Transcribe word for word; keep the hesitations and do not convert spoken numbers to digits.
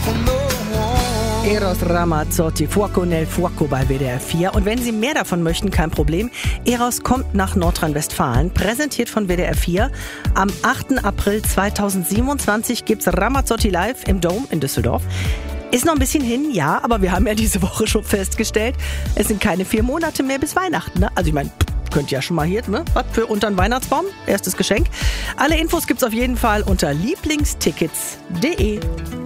Eros Ramazzotti, Fuoco nel Fuoco bei W D R vier. Und wenn Sie mehr davon möchten, kein Problem. Eros kommt nach Nordrhein-Westfalen, präsentiert von W D R vier. Am achten April zweitausendsiebenundzwanzig gibt's Ramazzotti live im Dome in Düsseldorf. Ist noch ein bisschen hin, ja, aber wir haben ja diese Woche schon festgestellt, es sind keine vier Monate mehr bis Weihnachten. Ne? Also ich meine, könnt ihr ja schon mal hier, ne? Was für unter den Weihnachtsbaum? Erstes Geschenk. Alle Infos gibt's auf jeden Fall unter lieblingstickets punkt de.